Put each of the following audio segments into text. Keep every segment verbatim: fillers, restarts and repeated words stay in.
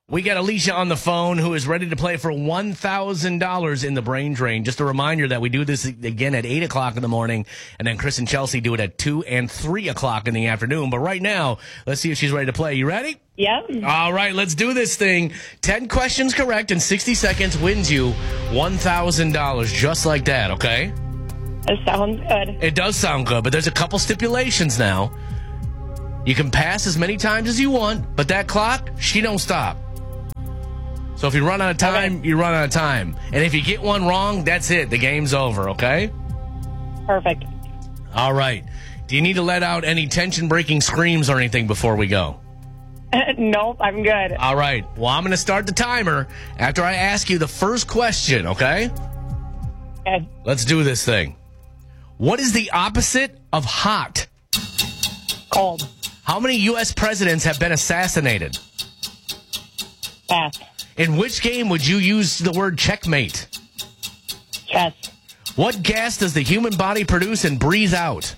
We got Alicia on the phone who is ready to play for one thousand dollars in the brain drain. Just a reminder that we do this again at eight o'clock in the morning, and then Chris and Chelsea do it at two and three o'clock in the afternoon. But right now, let's see if she's ready to play. You ready? Yep. All right, let's do this thing. ten questions correct in sixty seconds wins you one thousand dollars, just like that, okay? It sounds good. It does sound good, but there's a couple stipulations now. You can pass as many times as you want, but that clock, she don't stop. So if you run out of time, okay. you run out of time. And if you get one wrong, that's it. The game's over, okay? Perfect. All right. Do you need to let out any tension-breaking screams or anything before we go? Nope, I'm good. All right. Well, I'm going to start the timer after I ask you the first question, okay? Okay. Let's do this thing. What is the opposite of hot? Cold. How many U S presidents have been assassinated? Pass. In which game would you use the word checkmate? Chess. What gas does the human body produce and breathe out?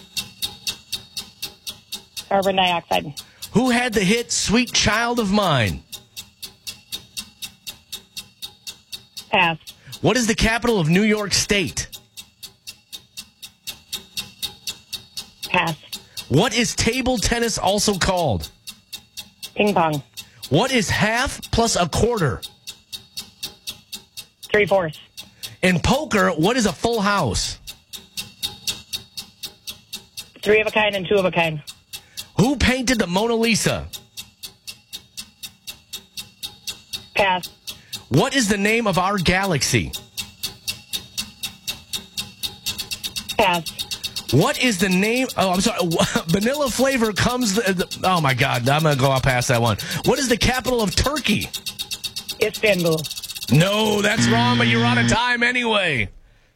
Carbon dioxide. Who had the hit Sweet Child of Mine? Pass. What is the capital of New York State? Pass. What is table tennis also called? Ping pong. What is half plus a quarter? Three-fourths. In poker, what is a full house? Three of a kind and two of a kind. Who painted the Mona Lisa? Pass. What is the name of our galaxy? Pass. What is the name? Oh, I'm sorry. Vanilla flavor comes. The, the, oh, my God. I'm going to go out past that one. What is the capital of Turkey? Istanbul. No, that's wrong, but you're out of time anyway.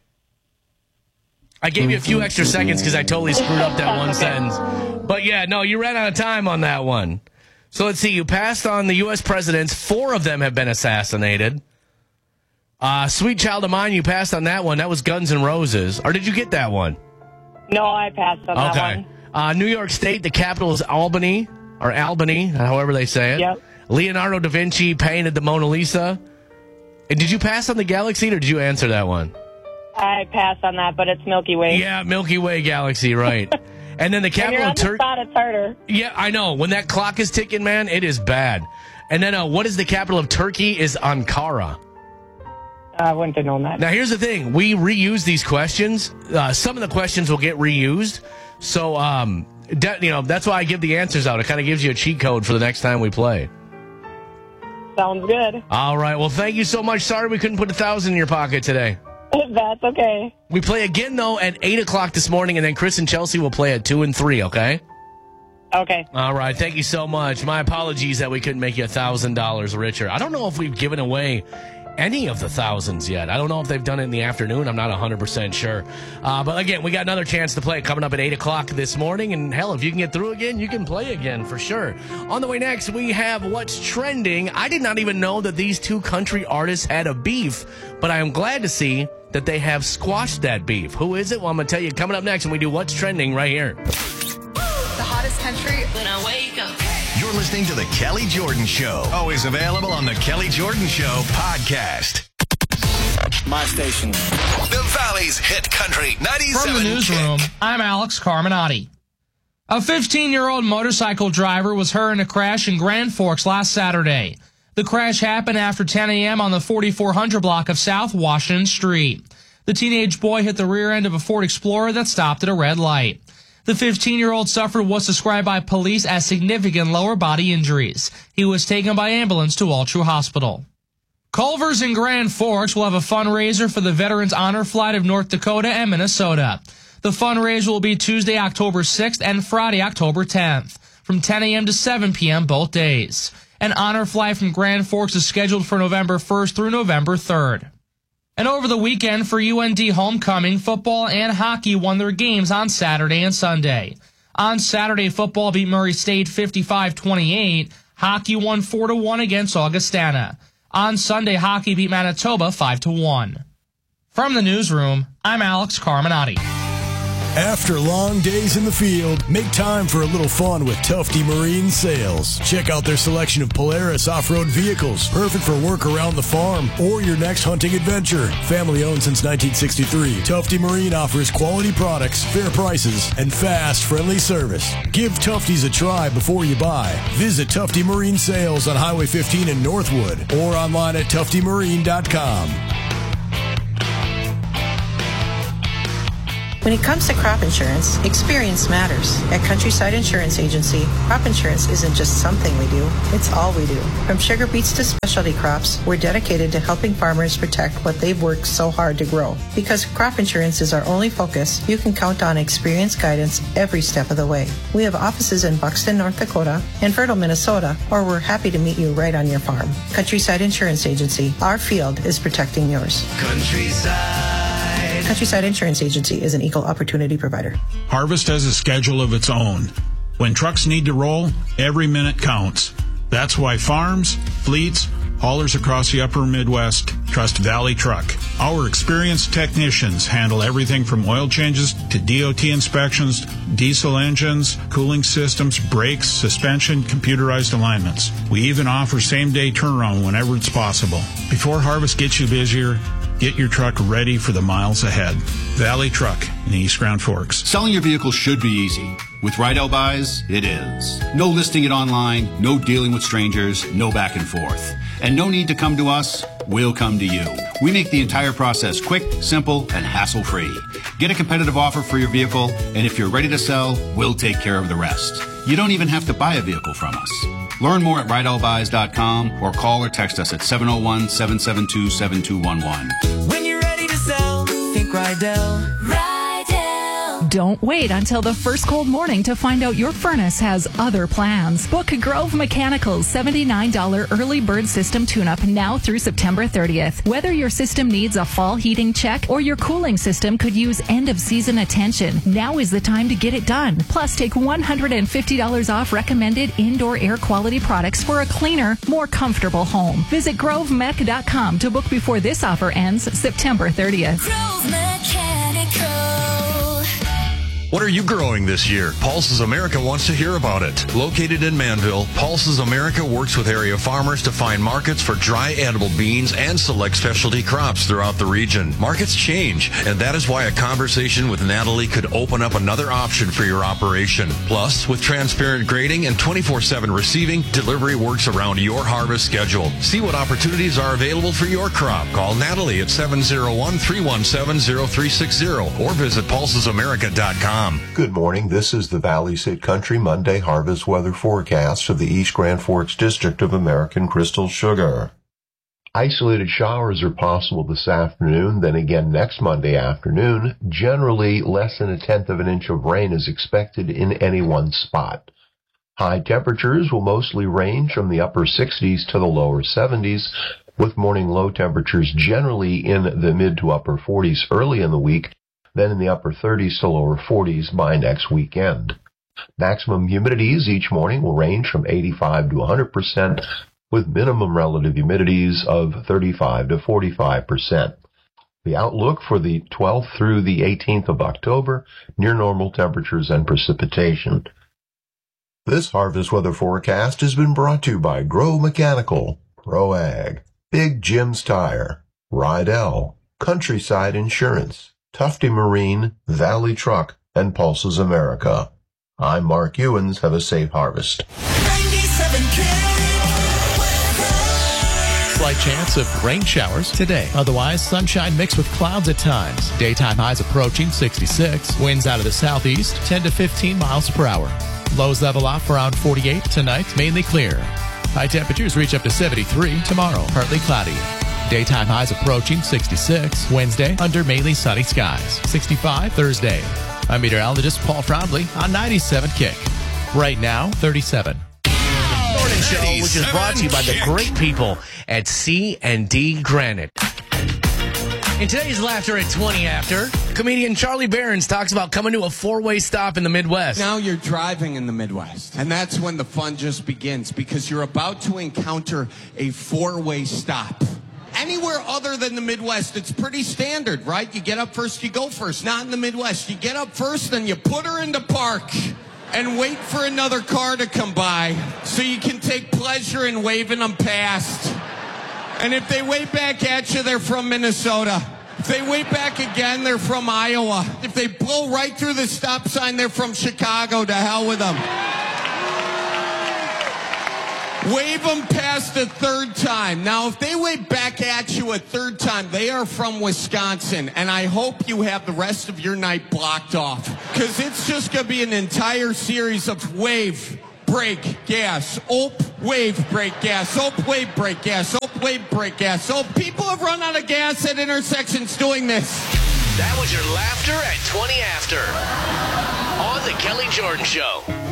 I gave you a few extra seconds because I totally screwed up that one Okay. sentence. But, yeah, no, you ran out of time on that one. So let's see. You passed on the U S presidents. Four of them have been assassinated. Uh, Sweet Child of Mine, you passed on that one. That was Guns N' Roses. Or did you get that one? No, I passed on that Okay. one. Uh, New York State, the capital is Albany, or Albany, however they say it. Yep. Leonardo da Vinci painted the Mona Lisa. And did you pass on the galaxy, or did you answer that one? I passed on that, but it's Milky Way. Yeah, Milky Way galaxy, right. And then the When capital you're on of the Turkey. spot, it's harder. Yeah, I know. When that clock is ticking, man, it is bad. And then uh, what is the capital of Turkey is Ankara. I wouldn't have known that. Now, here's the thing. We reuse these questions. Uh, some of the questions will get reused. So, um, de- you know, that's why I give the answers out. It kind of gives you a cheat code for the next time we play. Sounds good. All right. Well, thank you so much. Sorry we couldn't put a thousand in your pocket today. That's okay. We play again, though, at eight o'clock this morning, and then Chris and Chelsea will play at two and three, okay? Okay. All right. Thank you so much. My apologies that we couldn't make you a thousand dollars richer. I don't know if we've given away any of the thousands yet. I don't know if they've done it in the afternoon. I'm not one hundred percent sure. Uh, but again, we got another chance to play coming up at eight o'clock this morning. And hell, if you can get through again, you can play again for sure. On the way next, we have What's Trending. I did not even know that these two country artists had a beef, but I am glad to see that they have squashed that beef. Who is it? Well, I'm going to tell you coming up next when we do What's Trending right here. The hottest country when I wake up. You're listening to The Kelly Jordan Show. Always available on The Kelly Jordan Show podcast. My station. The Valley's hit country ninety-seven. From the newsroom, Kick. I'm Alex Carminati. A fifteen-year-old motorcycle driver was hurt in a crash in Grand Forks last Saturday. The crash happened after ten a.m. on the forty-four hundred block of South Washington Street. The teenage boy hit the rear end of a Ford Explorer that stopped at a red light. The fifteen-year-old suffered what's described by police as significant lower body injuries. He was taken by ambulance to Altru Hospital. Culver's in Grand Forks will have a fundraiser for the Veterans Honor Flight of North Dakota and Minnesota. The fundraiser will be Tuesday, October sixth and Friday, October tenth, from ten a.m. to seven p.m. both days. An honor flight from Grand Forks is scheduled for November first through November third. And over the weekend for U N D homecoming, football and hockey won their games on Saturday and Sunday. On Saturday, football beat Murray State fifty-five twenty-eight. Hockey won four to one against Augustana. On Sunday, hockey beat Manitoba five to one. From the newsroom, I'm Alex Carminati. After long days in the field, make time for a little fun with Tufty Marine Sales. Check out their selection of Polaris off-road vehicles, perfect for work around the farm or your next hunting adventure. Family owned since nineteen sixty-three, Tufty Marine offers quality products, fair prices, and fast, friendly service. Give Tufty's a try before you buy. Visit Tufty Marine Sales on Highway fifteen in Northwood or online at tufty marine dot com. When it comes to crop insurance, experience matters. At Countryside Insurance Agency, crop insurance isn't just something we do, it's all we do. From sugar beets to specialty crops, we're dedicated to helping farmers protect what they've worked so hard to grow. Because crop insurance is our only focus, you can count on experienced guidance every step of the way. We have offices in Buxton, North Dakota, and Fertile, Minnesota, or we're happy to meet you right on your farm. Countryside Insurance Agency, our field is protecting yours. Countryside. Countryside Insurance Agency is an equal opportunity provider. Harvest has a schedule of its own. When trucks need to roll, every minute counts. That's why farms, fleets, haulers across the upper Midwest trust Valley Truck. Our experienced technicians handle everything from oil changes to D O T inspections, diesel engines, cooling systems, brakes, suspension, computerized alignments. We even offer same-day turnaround whenever it's possible. Before harvest gets you busier, get your truck ready for the miles ahead. Valley Truck in East Grand Forks. Selling your vehicle should be easy. With Rydell Buys, it is. No listing it online, no dealing with strangers, no back and forth. And no need to come to us, we'll come to you. We make the entire process quick, simple, and hassle-free. Get a competitive offer for your vehicle, and if you're ready to sell, we'll take care of the rest. You don't even have to buy a vehicle from us. Learn more at rydell buys dot com or call or text us at seven oh one, seven seven two, seven two one one. When you're ready to sell, think Rydell. Rydell. Don't wait until the first cold morning to find out your furnace has other plans. Book Grove Mechanical's seventy-nine dollars early bird system tune-up now through September thirtieth. Whether your system needs a fall heating check or your cooling system could use end-of-season attention, now is the time to get it done. Plus, take one hundred fifty dollars off recommended indoor air quality products for a cleaner, more comfortable home. Visit grove mech dot com to book before this offer ends September thirtieth. Grove Mechanical. What are you growing this year? Pulses America wants to hear about it. Located in Manville, Pulses America works with area farmers to find markets for dry edible beans and select specialty crops throughout the region. Markets change, and that is why a conversation with Natalie could open up another option for your operation. Plus, with transparent grading and twenty-four seven receiving, delivery works around your harvest schedule. See what opportunities are available for your crop. Call Natalie at seven oh one, three one seven, oh three six oh or visit pulses america dot com. Good morning. This is the Valley State Country Monday harvest weather forecast of the East Grand Forks District of American Crystal Sugar. Isolated showers are possible this afternoon, then again next Monday afternoon. Generally, less than a tenth of an inch of rain is expected in any one spot. High temperatures will mostly range from the upper sixties to the lower seventies, with morning low temperatures generally in the mid to upper forties early in the week, then in the upper thirties to lower forties by next weekend. Maximum humidities each morning will range from eighty-five to one hundred percent, with minimum relative humidities of thirty-five to forty-five percent. The outlook for the twelfth through the eighteenth of October, near normal temperatures and precipitation. This harvest weather forecast has been brought to you by Grove Mechanical, ProAg, Big Jim's Tire, Rydell, Countryside Insurance, Tufty Marine, Valley Truck, and Pulses America. I'm Mark Ewens. Have a safe harvest. Slight chance of rain showers today. Otherwise, sunshine mixed with clouds at times. Daytime highs approaching sixty-six. Winds out of the southeast, ten to fifteen miles per hour. Lows level off around forty-eight tonight, mainly clear. High temperatures reach up to seventy-three tomorrow, partly cloudy. Daytime highs approaching sixty-six. Wednesday, under mainly sunny skies. sixty-five Thursday. I'm meteorologist Paul Froudley on ninety-seven Kick. Right now, thirty-seven. Morning Show, which is brought to you by the great people at C and D Granite. In today's Laughter at twenty after, comedian Charlie Behrens talks about coming to a four-way stop in the Midwest. Now you're driving in the Midwest, and that's when the fun just begins, because you're about to encounter a four-way stop. Anywhere other than the Midwest, it's pretty standard, right? You get up first, you go first. Not in the Midwest. You get up first, then you put her in the park and wait for another car to come by so you can take pleasure in waving them past. And if they wave back at you, they're from Minnesota. If they wave back again, they're from Iowa. If they blow right through the stop sign, they're from Chicago. To hell with them. Wave them past a third time. Now, if they wave back at you a third time, they are from Wisconsin. And I hope you have the rest of your night blocked off. Because it's just going to be an entire series of wave, brake, gas, op, wave, brake, gas, op, wave, brake, gas, op, wave, brake, gas. So people have run out of gas at intersections doing this. That was your laughter at twenty after on The Kelly Jordan Show.